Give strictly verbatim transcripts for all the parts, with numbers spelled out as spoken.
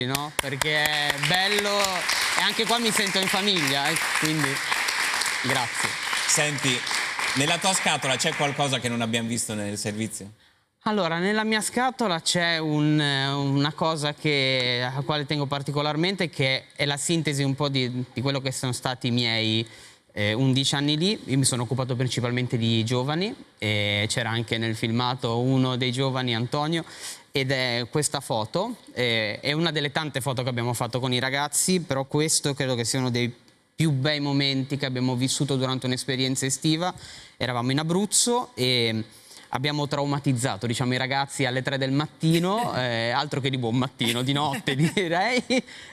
no? Perché è bello e anche qua mi sento in famiglia, eh? Quindi grazie. Senti, nella tua scatola c'è qualcosa che non abbiamo visto nel servizio? Allora, nella mia scatola c'è un, una cosa che, alla quale tengo particolarmente, che è la sintesi un po' di, di quello che sono stati i miei eh, undici anni lì. Io mi sono occupato principalmente di giovani, e c'era anche nel filmato uno dei giovani, Antonio, ed è questa foto, eh, è una delle tante foto che abbiamo fatto con i ragazzi, però questo credo che sia uno dei più bei momenti che abbiamo vissuto durante un'esperienza estiva. Eravamo in Abruzzo e abbiamo traumatizzato, diciamo, i ragazzi alle tre del mattino, eh, altro che di buon mattino, di notte direi,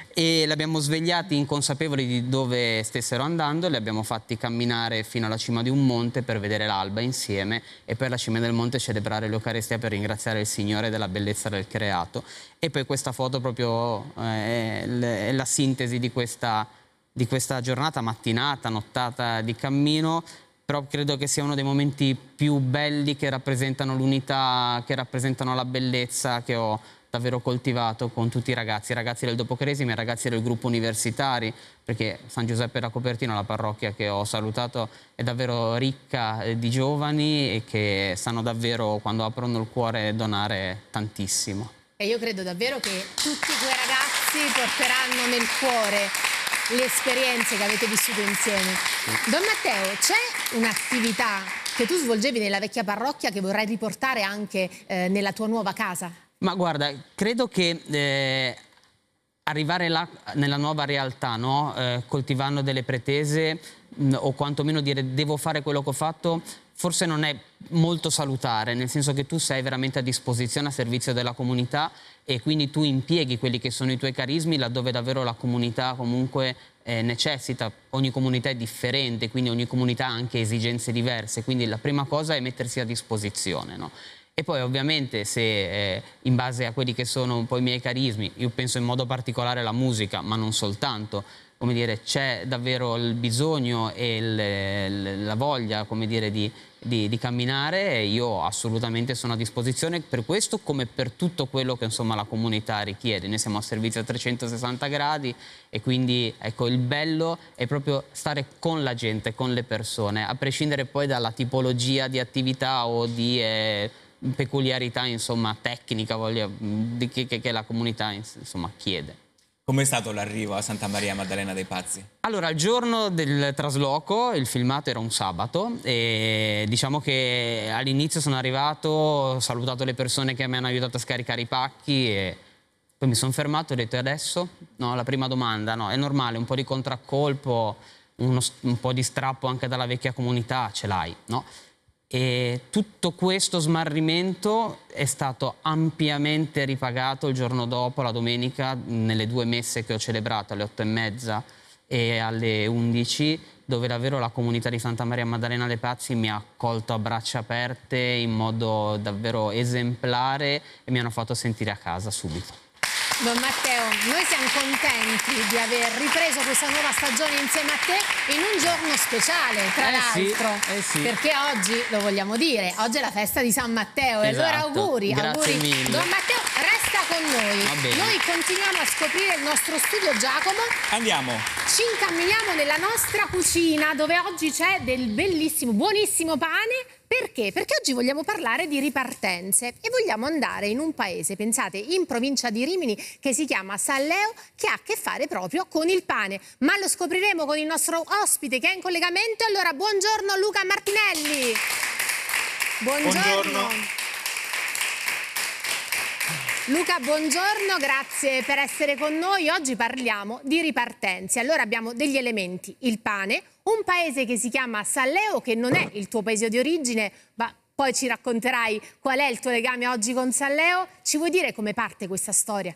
e li abbiamo svegliati inconsapevoli di dove stessero andando e li abbiamo fatti camminare fino alla cima di un monte per vedere l'alba insieme e poi alla cima del monte celebrare l'Eucaristia per ringraziare il Signore della bellezza del creato. E poi questa foto proprio eh, è la sintesi di questa, di questa giornata, mattinata, nottata di cammino. Però credo che sia uno dei momenti più belli che rappresentano l'unità, che rappresentano la bellezza che ho davvero coltivato con tutti i ragazzi, i ragazzi del Dopocresime, i ragazzi del gruppo universitari, perché San Giuseppe da Copertino, la parrocchia che ho salutato, è davvero ricca di giovani e che sanno davvero, quando aprono il cuore, donare tantissimo. E io credo davvero che tutti quei ragazzi porteranno nel cuore le esperienze che avete vissuto insieme. Don Matteo, c'è un'attività che tu svolgevi nella vecchia parrocchia che vorrai riportare anche eh, nella tua nuova casa? Ma guarda, credo che eh, arrivare là nella nuova realtà, no? eh, coltivando delle pretese mh, o quantomeno dire devo fare quello che ho fatto, forse non è molto salutare, nel senso che tu sei veramente a disposizione, a servizio della comunità, e quindi tu impieghi quelli che sono i tuoi carismi laddove davvero la comunità comunque eh, necessita. Ogni comunità è differente, quindi ogni comunità ha anche esigenze diverse, quindi la prima cosa è mettersi a disposizione, no? E poi ovviamente se eh, in base a quelli che sono un po' i miei carismi, io penso in modo particolare alla musica, ma non soltanto, come dire, c'è davvero il bisogno e il, la voglia, come dire, di, di, di camminare, e io assolutamente sono a disposizione per questo come per tutto quello che insomma la comunità richiede. Noi siamo a servizio a trecentosessanta gradi e quindi ecco, il bello è proprio stare con la gente, con le persone, a prescindere poi dalla tipologia di attività o di eh, peculiarità insomma tecnica voglia, di, che, che la comunità insomma chiede. Com'è stato l'arrivo a Santa Maria Maddalena dei Pazzi? Allora, il giorno del trasloco, il filmato era un sabato e diciamo che all'inizio sono arrivato, ho salutato le persone che mi hanno aiutato a scaricare i pacchi e poi mi sono fermato e ho detto: e adesso? No, la prima domanda, no, è normale, un po' di contraccolpo, uno, un po' di strappo anche dalla vecchia comunità, ce l'hai, no? E tutto questo smarrimento è stato ampiamente ripagato il giorno dopo, la domenica, nelle due messe che ho celebrato alle otto e mezza e alle undici, dove davvero la comunità di Santa Maria Maddalena dei Pazzi mi ha accolto a braccia aperte in modo davvero esemplare e mi hanno fatto sentire a casa subito. Don Matteo, noi siamo contenti di aver ripreso questa nuova stagione insieme a te in un giorno speciale, tra eh l'altro, sì, eh sì. perché oggi, lo vogliamo dire, oggi è la festa di San Matteo, e allora Esatto. auguri, Grazie auguri. mille. Don Matteo, resta con noi, noi continuiamo a scoprire il nostro studio Giacomo. Andiamo. Ci incamminiamo nella nostra cucina dove oggi c'è del bellissimo, buonissimo pane. Perché? Perché oggi vogliamo parlare di ripartenze e vogliamo andare in un paese, pensate, in provincia di Rimini, che si chiama Salleo, che ha a che fare proprio con il pane. Ma lo scopriremo con il nostro ospite che è in collegamento. Allora, buongiorno Luca Martinelli. Buongiorno. buongiorno. Luca, buongiorno, grazie per essere con noi. Oggi parliamo di ripartenze. Allora abbiamo degli elementi: il pane, un paese che si chiama Salleo, che non è il tuo paese di origine, ma poi ci racconterai qual è il tuo legame oggi con Salleo. Ci vuoi dire come parte questa storia?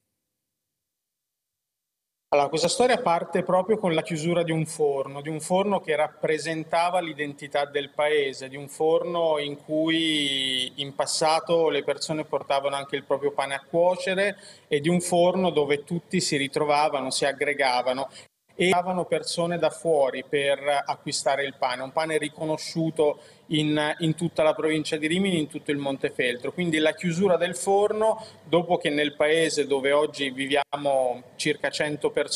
Allora, questa storia parte proprio con la chiusura di un forno, di un forno che rappresentava l'identità del paese, di un forno in cui in passato le persone portavano anche il proprio pane a cuocere e di un forno dove tutti si ritrovavano, si aggregavano. e arrivavano persone da fuori per acquistare il pane, un pane riconosciuto in, in tutta la provincia di Rimini, in tutto il Montefeltro. Quindi la chiusura del forno, dopo che nel paese dove oggi viviamo circa cento persone